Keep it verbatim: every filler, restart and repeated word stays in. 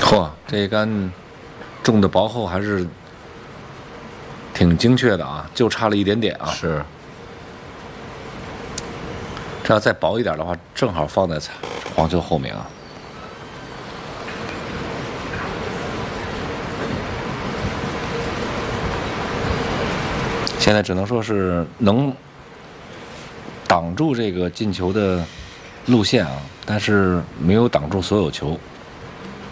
嚯，这一杆种的薄厚还是挺精确的啊，就差了一点点啊。 是。 这要再薄一点的话，正好放在黄球后面啊。现在只能说是能挡住这个进球的路线啊，但是没有挡住所有球。